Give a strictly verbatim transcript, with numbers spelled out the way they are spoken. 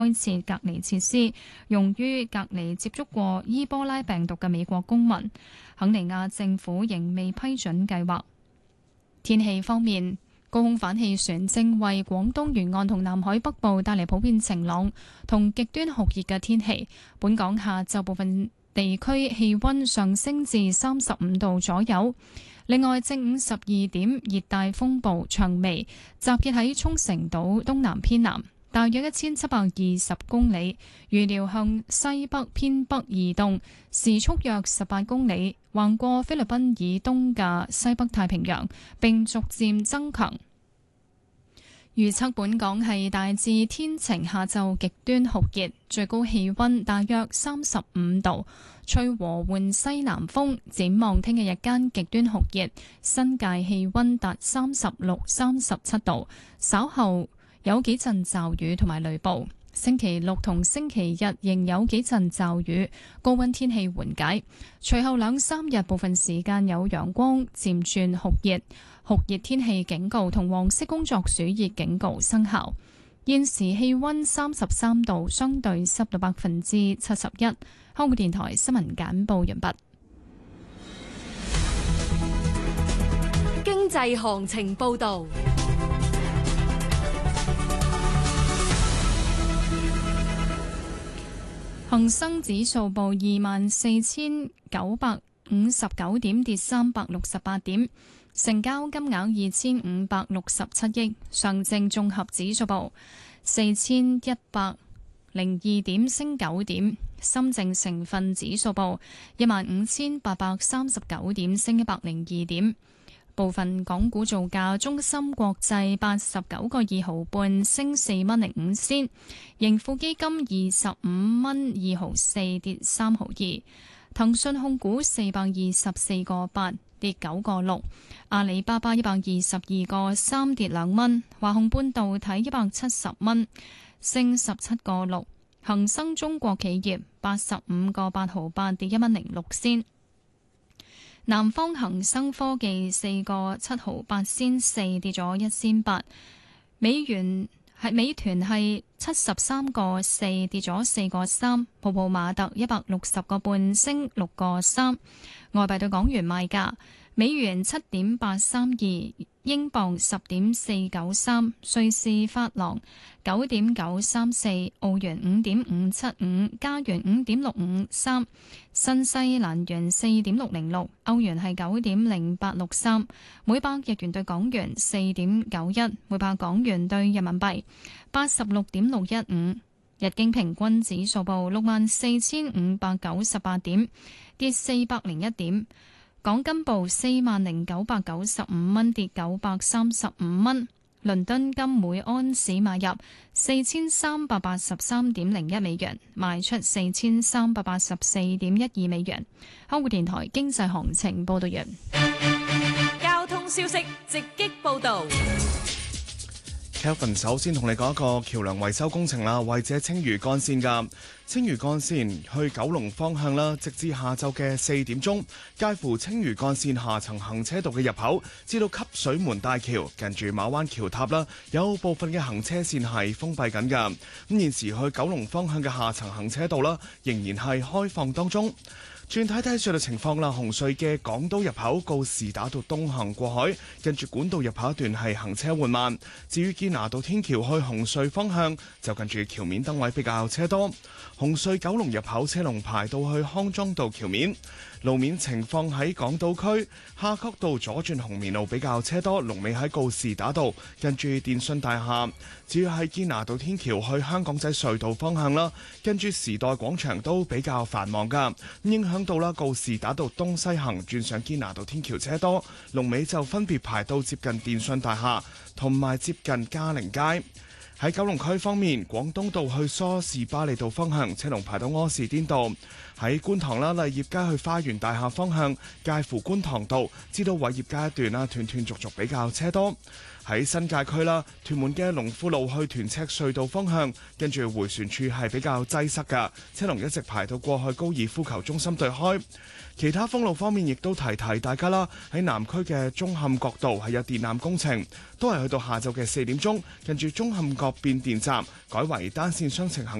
開設隔離設施，用於隔離接觸過伊波拉病毒嘅美國公民。肯尼亞政府仍未批准計劃。天氣方面，高空反氣旋正為廣東沿岸同南海北部帶嚟普遍晴朗同極端酷熱嘅天氣。本港下晝部分地區氣溫上升至三十五度左右。另外，正午十二點，熱帶風暴薔薇集結喺沖繩島東南偏南，大約一千七百二十公里，預料向西北偏北移動，時速約十八公里，橫過菲律賓以東嘅西北太平洋，並逐漸增強。預測本港係大致天晴，下晝極端酷熱，最高氣溫大約三十五度，吹和緩西南風。展望聽日日間極端酷熱，新界氣溫達三十六、三十七度，稍後有幾陣驟雨同埋雷暴。星期六同星期日仍有幾陣驟雨，高溫天氣緩解。隨後兩三日部分時間有陽光，漸轉酷熱。酷熱天氣警告同黃色工作暑熱警告生效。現時氣溫三十三度，相對濕度百分之七十一。香港電台新聞簡報完畢。 經濟行情報道。 恒生指數報二萬四千九百五十九點，跌三百六十八點，成交金額二千五百六十七億。上證綜合指數報四千一百零二點，升九點。深證成分指數報一萬五千八百三十九點，升一百零二點。部分港股造價：中芯國際八十九個二毫半，升四蚊零五仙；盈富基金二十五蚊二毫四，跌三毫二；騰訊控股四百二十四個八，跌九個六；阿里巴巴一百二十二個三，跌兩蚊；華虹半導體一百七十蚊，升十七個六；恒生中國企業八十五個八毫八，跌一蚊零六仙。南方恒生科技四個七毫八仙四，跌咗一仙八。美元係美團係七十三個四，跌咗四個三。泡泡瑪特一百六十個半，升六個三。外幣對港元賣價：美元七點八三二，英鎊十點四九三，瑞士法郎九點九三四，澳元五點五七五，加元五點六五三，新西蘭元四點六零六，歐元係九點零八六三，每百日元對港元四點九一，每百港元對人民幣八十六點六一五。日經平均指數報六萬四千五百九十八點，跌四百零一點。港金報四萬零九百九十五蚊，跌九百三十五蚊。倫敦金每安士買入四千三百八十三點零一美元，賣出四千三百八十四點一二美元。香港電台經濟行情報道完。 交通消息直擊報道。 Kelvin 首先同你講一個橋梁維修工程啦，為者青嶼幹線㗎青嶼幹線去九龍方向啦，直至下晝嘅四點鐘，介乎青嶼幹線下層行車道嘅入口至到汲水門大橋近住馬灣橋塔啦，有部分嘅行車線係封閉緊㗎。咁現時去九龍方向嘅下層行車道啦，仍然係開放當中。轉睇睇隧道情況啦，紅隧嘅港島入口告士打道東行過海，近住管道入口一段係行車緩慢。至於堅拿道天橋去紅隧方向，就近住橋面燈位比較車多。紅隧九龍入口車龍排到去康莊道橋面。路面情況喺港島區夏慤道左轉紅棉路比較車多，龍尾喺告士打道近住電信大廈。至於喺堅拿道天橋去香港仔隧道方向啦，跟住時代廣場都比較繁忙噶，影響到啦告士打道東西行轉上堅拿道天橋車多，龍尾就分別排到接近電信大廈同埋接近嘉寧街。喺九龍區方面，廣東道去梳士巴利道方向車龍排到柯士甸道；喺觀塘啦，麗業街去花園大廈方向介乎觀塘道至到偉業街一段啦，斷斷續續比較車多。 喺新界區啦，屯門嘅龍富路去屯赤隧道方向，跟住迴旋處係比較擠塞㗎，車龍一直排到過去高爾夫球中心對開。其他封路方面，亦都提提大家啦。喺南區嘅舂坎角道係有電纜工程，都係去到下晝嘅四點鐘，近住舂坎角變電站改為單線雙程行